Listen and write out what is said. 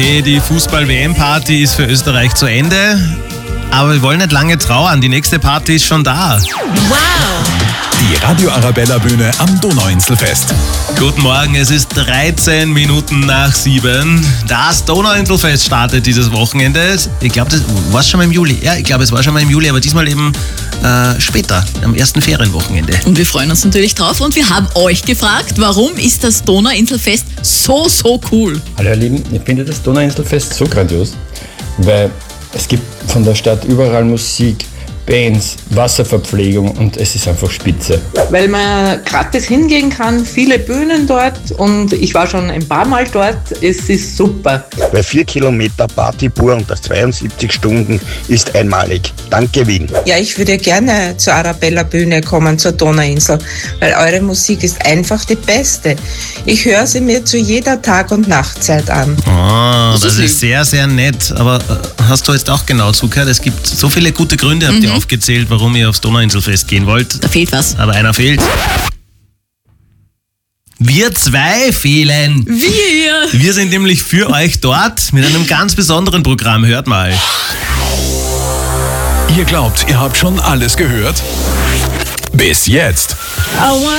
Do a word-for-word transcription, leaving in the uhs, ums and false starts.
Die Fußball-W M-Party ist für Österreich zu Ende, aber wir wollen nicht lange trauern, die nächste Party ist schon da. Wow! Die Radio Arabella Bühne am Donauinselfest. Guten Morgen, es ist dreizehn Minuten nach sieben. Das Donauinselfest startet dieses Wochenende. Ich glaube, das war schon mal im Juli. Ja, ich glaube, es war schon mal im Juli, aber diesmal eben äh, später, am ersten Ferienwochenende. Und wir freuen uns natürlich drauf und wir haben euch gefragt, warum ist das Donauinselfest so, so cool? Hallo ihr Lieben, ich finde das Donauinselfest so grandios, weil es gibt von der Stadt überall Musik, Bands, Wasserverpflegung und es ist einfach spitze. Weil man gratis hingehen kann, viele Bühnen dort und ich war schon ein paar Mal dort, es ist super. Weil vier Kilometer Party pur und das zweiundsiebzig Stunden ist einmalig. Danke Wien. Ja, ich würde gerne zur Arabella Bühne kommen, zur Donauinsel, weil eure Musik ist einfach die beste. Ich höre sie mir zu jeder Tag- und Nachtzeit an. Oh, das, Das ist, ist sehr, sehr nett. Aber äh, hast du jetzt auch genau zugehört? Es gibt so viele gute Gründe, habt ihr aufgezählt, warum ihr aufs Donauinselfest gehen wollt. Da fehlt was. Aber einer fehlt. Wir zwei fehlen. Wir! Wir sind nämlich für euch dort mit einem ganz besonderen Programm. Hört mal. Ihr glaubt, ihr habt schon alles gehört? Bis jetzt. I wanna